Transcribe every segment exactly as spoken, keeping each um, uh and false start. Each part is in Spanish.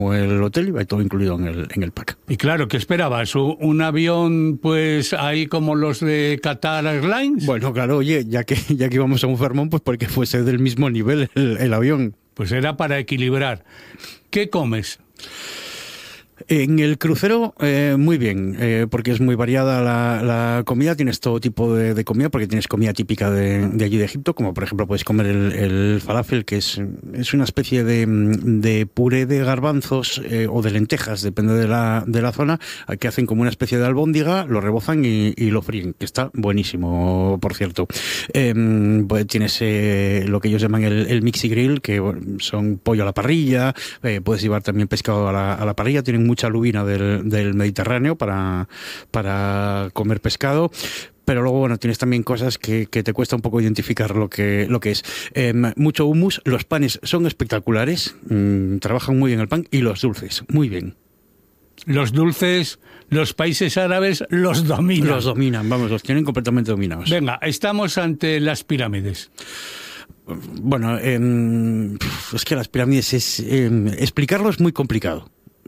o el hotel, iba todo incluido en el, en el pack. Y claro, ¿qué esperabas? ¿Un avión, pues, ahí como los de Qatar Airlines? Bueno, claro, oye, ya que, ya que íbamos a un fermón, pues porque fuese del mismo nivel el, el avión. Pues era para equilibrar. ¿Qué comes? En el crucero, eh, muy bien, eh, porque es muy variada la, la comida, tienes todo tipo de, de comida, porque tienes comida típica de, de allí de Egipto, como por ejemplo puedes comer el, el falafel, que es, es una especie de, de puré de garbanzos eh, o de lentejas, depende de la, de la zona, que hacen como una especie de albóndiga, lo rebozan y, y lo fríen, que está buenísimo, por cierto. Eh, pues tienes eh, lo que ellos llaman el, el mixi grill, que son pollo a la parrilla, eh, puedes llevar también pescado a la, a la parrilla, tienen mucha lubina del, del Mediterráneo para, para comer pescado. Pero luego, bueno, tienes también cosas que, que te cuesta un poco identificar lo que, lo que es. Eh, mucho hummus, los panes son espectaculares, mmm, trabajan muy bien el pan, y los dulces, muy bien. Los dulces, los países árabes los dominan. Los dominan, vamos, los tienen completamente dominados. Venga, estamos ante las pirámides. Bueno, eh, es que las pirámides, es eh, explicarlo es muy complicado,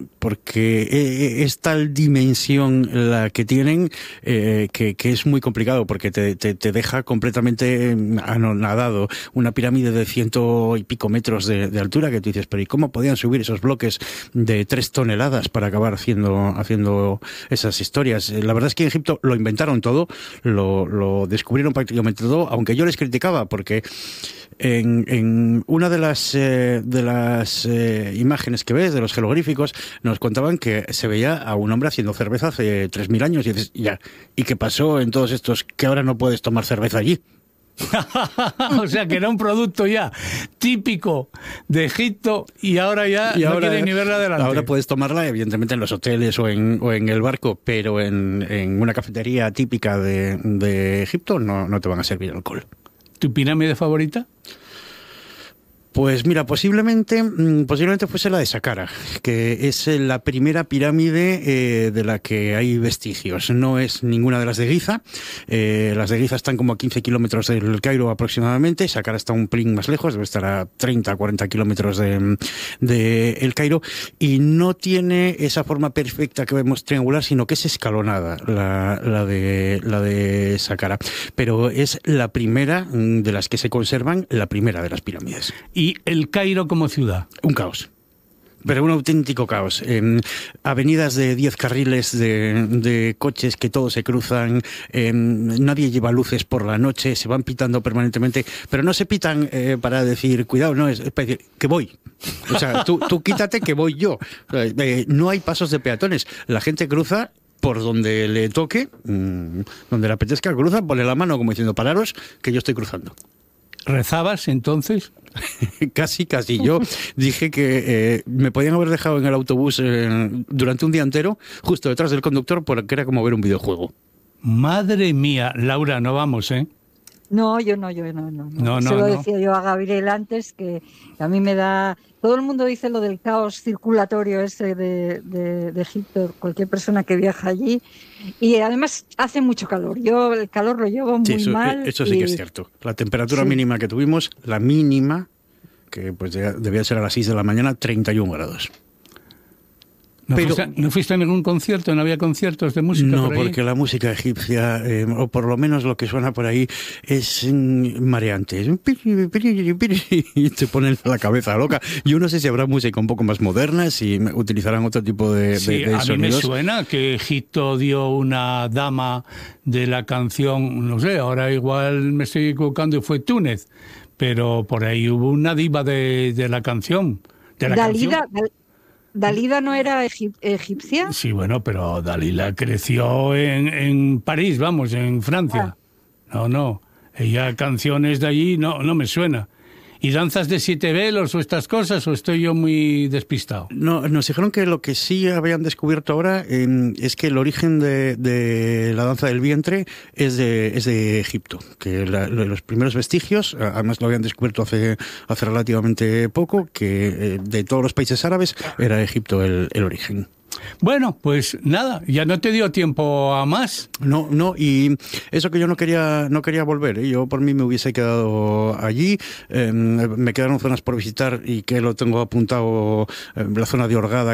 porque es tal dimensión la que tienen eh, que, que es muy complicado, porque te, te, te deja completamente anonadado. Una pirámide de ciento y pico metros de, de altura, que tú dices, pero ¿y cómo podían subir esos bloques de tres toneladas para acabar haciendo, haciendo esas historias? La verdad es que en Egipto lo inventaron todo, lo, lo descubrieron prácticamente todo, aunque yo les criticaba, porque En, en una de las eh, de las eh, imágenes que ves, de los jeroglíficos, nos contaban que se veía a un hombre haciendo cerveza hace tres mil años, y dices, ya, ¿y qué pasó en todos estos que ahora no puedes tomar cerveza allí? O sea, que era un producto ya típico de Egipto, y ahora ya y no ahora, quiere ni verla adelante. Ahora puedes tomarla, evidentemente, en los hoteles o en, o en el barco, pero en, en una cafetería típica de, de Egipto no, no te van a servir alcohol. ¿Tu pirámide favorita? Pues mira, posiblemente posiblemente fuese la de Saqqara, que es la primera pirámide eh, de la que hay vestigios. No es ninguna de las de Giza. Eh, las de Giza están como a quince kilómetros del Cairo aproximadamente. Saqqara está un pelín más lejos, debe estar a treinta, cuarenta kilómetros de, de el Cairo, y no tiene esa forma perfecta que vemos triangular, sino que es escalonada la, la de la de Saqqara. Pero es la primera de las que se conservan, la primera de las pirámides. ¿Y el Cairo como ciudad? Un caos. Pero un auténtico caos. Eh, avenidas de diez carriles de, de coches que todos se cruzan, eh, nadie lleva luces por la noche, se van pitando permanentemente, pero no se pitan eh, para decir, cuidado, no, es, es para decir, que voy. O sea, tú, tú quítate que voy yo. Eh, no hay pasos de peatones. La gente cruza por donde le toque, mmm, donde le apetezca, cruza, pone la mano como diciendo, pararos, que yo estoy cruzando. ¿Rezabas entonces? Casi, casi. Yo dije que eh, me podían haber dejado en el autobús eh, durante un día entero, justo detrás del conductor, porque era como ver un videojuego. Madre mía, Laura, no vamos, ¿eh? No, yo no, yo no. no, no. no, no Se lo no. decía yo a Gabriel antes, que a mí me da... Todo el mundo dice lo del caos circulatorio ese de, de, de Egipto, cualquier persona que viaja allí, y además hace mucho calor. Yo el calor lo llevo muy sí, eso, mal. Eso sí y... que es cierto. La temperatura sí. mínima que tuvimos, la mínima, que pues debía ser a las seis de la mañana, treinta y un grados. ¿No, Pero, fuiste, ¿No fuiste a ningún concierto? ¿No había conciertos de música no, por ahí? Porque la música egipcia, eh, o por lo menos lo que suena por ahí, es mm, mareante. Es un piri, piri, piri, y te ponen la cabeza loca. Yo no sé si habrá música un poco más moderna, si utilizarán otro tipo de, sí, de, de a sonidos. mí me suena que Egipto dio una dama de la canción, no sé, ahora igual me estoy equivocando y fue Túnez, pero por ahí hubo una diva de, de la canción. De la Dalida, canción. Dal ¿Dalida no era egip egipcia? Sí, bueno, pero Dalila creció en, en París, vamos, en Francia. Ah. No, no, ella canciones de allí no, no me suena. ¿Y danzas de siete velos o estas cosas, o estoy yo muy despistado? No, nos dijeron que lo que sí habían descubierto ahora eh, es que el origen de, de la danza del vientre es de, es de Egipto, que la, los primeros vestigios, además lo habían descubierto hace, hace relativamente poco, que eh, de todos los países árabes era Egipto el, el origen. Bueno, pues nada, ya no te dio tiempo a más. No, no, y eso que yo no quería no quería volver, ¿eh? Yo por mí me hubiese quedado allí, eh, me quedaron zonas por visitar y que lo tengo apuntado, eh, la zona de Orgada,